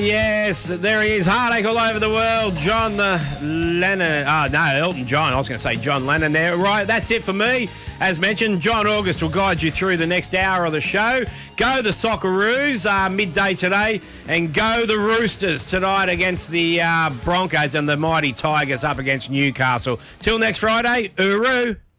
yes, there he is. Heartache all over the world. John Lennon. Elton John. I was going to say John Lennon there. Right, that's it for me. As mentioned, John August will guide you through the next hour of the show. Go the Socceroos midday today, and go the Roosters tonight against the Broncos, and the mighty Tigers up against Newcastle. Till next Friday, Uru.